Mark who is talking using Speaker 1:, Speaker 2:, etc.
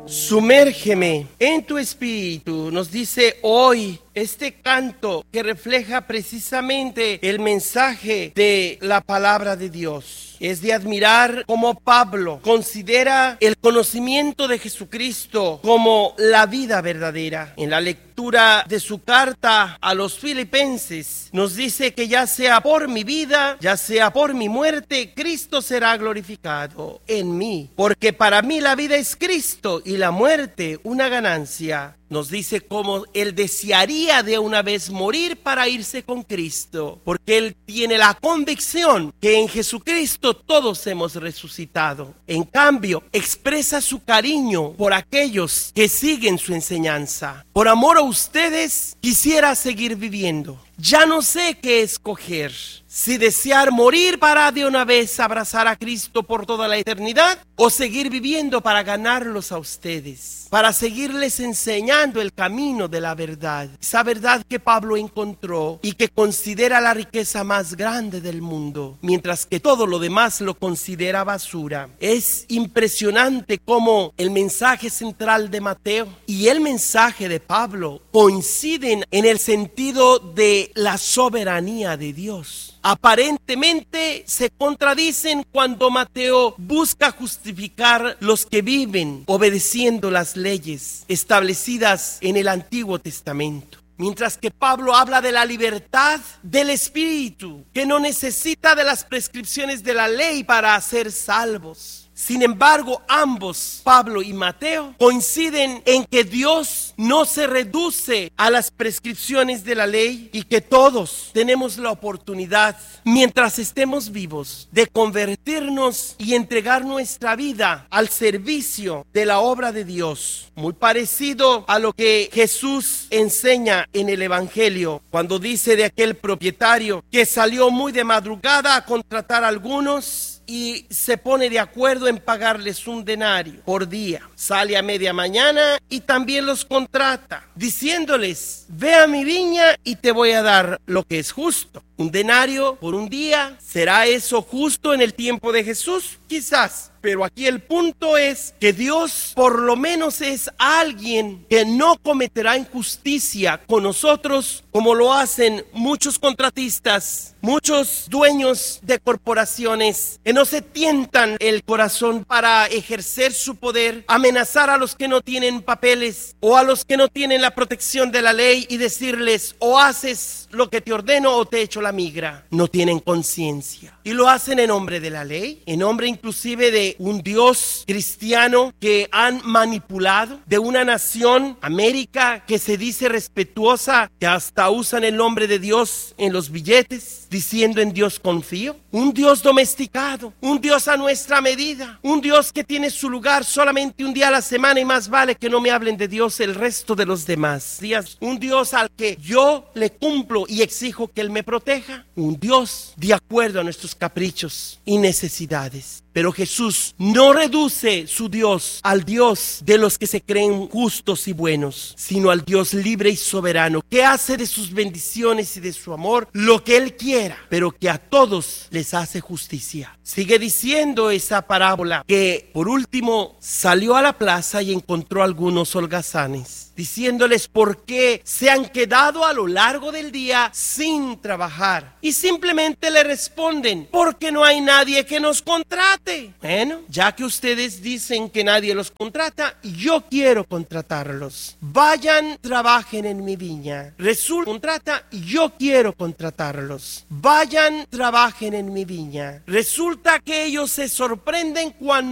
Speaker 1: Sumérgeme en tu espíritu, nos dice hoy este canto que refleja precisamente el mensaje de la palabra de Dios. Es de admirar cómo Pablo considera el conocimiento de Jesucristo como la vida verdadera. En la lectura de su carta a los Filipenses nos dice que ya sea por mi vida, ya sea por mi muerte, Cristo será glorificado en mí. Porque para mí la vida es Cristo y la muerte una ganancia. Nos dice cómo él desearía de una vez morir para irse con Cristo, porque él tiene la convicción que en Jesucristo todos hemos resucitado. En cambio, expresa su cariño por aquellos que siguen su enseñanza. Por amor a ustedes, quisiera seguir viviendo. Ya no sé qué escoger, si desear morir para de una vez abrazar a Cristo por toda la eternidad o seguir viviendo para ganarlos a ustedes, para seguirles enseñando el camino de la verdad. Esa verdad que Pablo encontró y que considera la riqueza más grande del mundo, mientras que todo lo demás lo considera basura. Es impresionante cómo el mensaje central de Mateo y el mensaje de Pablo coinciden en el sentido de la soberanía de Dios. Aparentemente se contradicen cuando Mateo busca justificar los que viven obedeciendo las leyes establecidas en el Antiguo Testamento. Mientras que Pablo habla de la libertad del espíritu, que no necesita de las prescripciones de la ley para ser salvos. Sin embargo, ambos, Pablo y Mateo, coinciden en que Dios no se reduce a las prescripciones de la ley y que todos tenemos la oportunidad, mientras estemos vivos, de convertirnos y entregar nuestra vida al servicio de la obra de Dios. Muy parecido a lo que Jesús enseña en el Evangelio, cuando dice de aquel propietario que salió muy de madrugada a contratar a algunos y se pone de acuerdo en pagarles un denario por día. Sale a media mañana y también los contrata, diciéndoles: ve a mi viña y te voy a dar lo que es justo. Un denario por un día. ¿Será eso justo en el tiempo de Jesús? Quizás. Pero aquí el punto es que Dios por lo menos es alguien que no cometerá injusticia con nosotros como lo hacen muchos contratistas, muchos dueños de corporaciones que no se tientan el corazón para ejercer su poder, amenazar a los que no tienen papeles o a los que no tienen la protección de la ley y decirles: o haces lo que te ordeno o te echo la migra. No tienen conciencia y lo hacen en nombre de la ley, en nombre inclusive de un Dios cristiano que han manipulado, de una nación, América, que se dice respetuosa, que hasta usan el nombre de Dios en los billetes, diciendo: en Dios confío. Un Dios domesticado, un Dios a nuestra medida, un Dios que tiene su lugar solamente un día a la semana y más vale que no me hablen de Dios el resto de los demás días. Un Dios al que yo le cumplo y exijo que Él me proteja. Un Dios de acuerdo a nuestros caprichos y necesidades. Pero Jesús no reduce su Dios al Dios de los que se creen justos y buenos, sino al Dios libre y soberano, que hace de sus bendiciones y de su amor lo que Él quiera, pero que a todos les hace justicia. Sigue diciendo esa parábola que por último salió a la plaza y encontró algunos holgazanes, diciéndoles por qué se han quedado a lo largo del día sin trabajar. Y simplemente le responden: porque no hay nadie que nos contrate. Bueno, ya que ustedes dicen que nadie los contrata, yo quiero contratarlos. Vayan, trabajen en mi viña. Resulta contrata y yo quiero contratarlos. Vayan, trabajen en mi viña. Resulta que ellos se sorprenden cuando